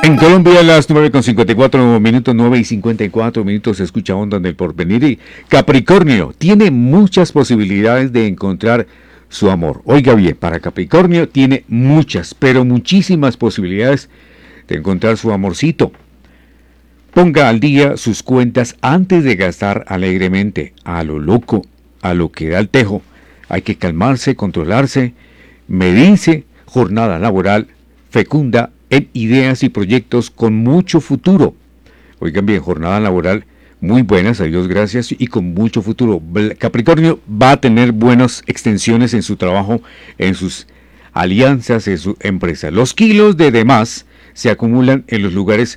En Colombia a las 9:54 minutos, 9:54 minutos, se escucha Onda del Porvenir. Y Capricornio tiene muchas posibilidades de encontrar su amor. Oiga bien, para Capricornio tiene muchas, pero muchísimas posibilidades de encontrar su amorcito. Ponga al día sus cuentas antes de gastar alegremente, a lo loco, a lo que da el tejo. Hay que calmarse, controlarse, medirse. Jornada laboral fecunda en ideas y proyectos con mucho futuro. Oigan bien, jornada laboral muy buenas, a Dios gracias, y con mucho futuro. Capricornio va a tener buenas extensiones en su trabajo, en sus alianzas, en su empresa. Los kilos de demás se acumulan en los lugares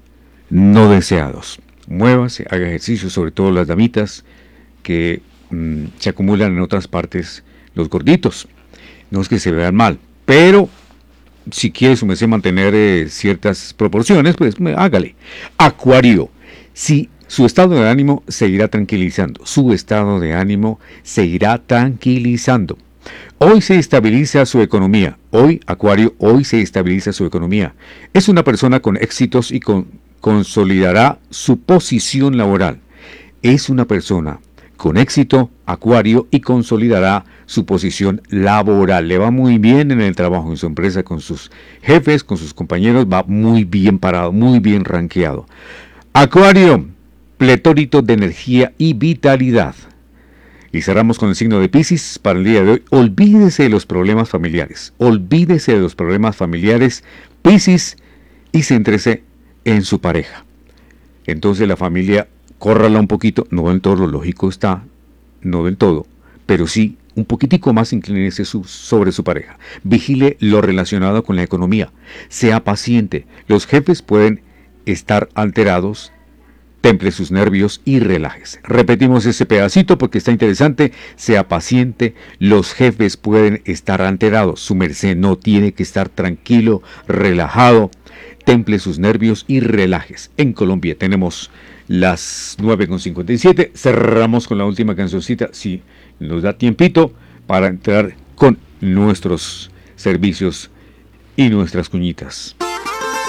no deseados. Muévase, haga ejercicio, sobre todo las damitas que se acumulan en otras partes, los gorditos. No es que se vean mal, pero si quiere su merced mantener ciertas proporciones, pues hágale. Acuario, si su estado de ánimo se irá tranquilizando, su estado de ánimo se irá tranquilizando. Hoy se estabiliza su economía. Hoy, Acuario, hoy se estabiliza su economía. Es una persona con éxitos y consolidará su posición laboral. Es una persona con éxito, Acuario, y consolidará su posición laboral. Le va muy bien en el trabajo, en su empresa, con sus jefes, con sus compañeros, va muy bien parado, muy bien rankeado. Acuario, pletórico de energía y vitalidad. Y cerramos con el signo de Piscis para el día de hoy. Olvídese de los problemas familiares. Olvídese de los problemas familiares, Piscis, y céntrese en su pareja. Entonces la familia, córrala un poquito, no del todo, lo lógico está, no del todo, pero sí un poquitico más inclínese sobre su pareja. Vigile lo relacionado con la economía. Sea paciente. Los jefes pueden estar alterados. Temple sus nervios y relájese. Repetimos ese pedacito porque está interesante. Sea paciente. Los jefes pueden estar alterados. Su merced no tiene que estar tranquilo, relajado. Temple sus nervios y relájese. En Colombia tenemos las 9:57. Cerramos con la última cancioncita, si nos da tiempito, para entrar con nuestros servicios y nuestras cuñitas.